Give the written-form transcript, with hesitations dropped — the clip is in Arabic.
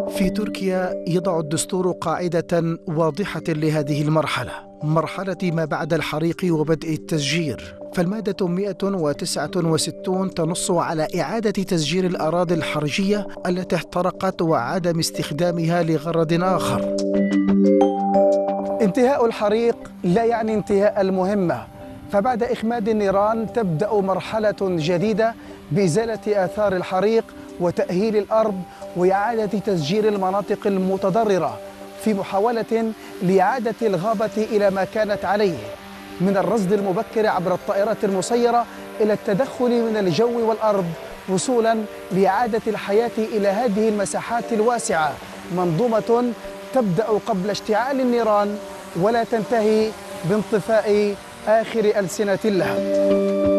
في تركيا يضع الدستور قاعدة واضحة لهذه المرحلة، مرحلة ما بعد الحريق وبدء التسجير. فالمادة 169 تنص على إعادة تسجير الأراضي الحرجية التي احترقت وعدم استخدامها لغرض آخر. انتهاء الحريق لا يعني انتهاء المهمة، فبعد إخماد النيران تبدأ مرحلة جديدة بإزالة آثار الحريق وتأهيل الأرض وإعادة تسجير المناطق المتضررة في محاولة لإعادة الغابة إلى ما كانت عليه، من الرصد المبكر عبر الطائرات المسيرة إلى التدخل من الجو والأرض، وصولا لإعادة الحياة إلى هذه المساحات الواسعة، منظومة تبدأ قبل اشتعال النيران ولا تنتهي بانطفاء آخر ألسنة اللهب.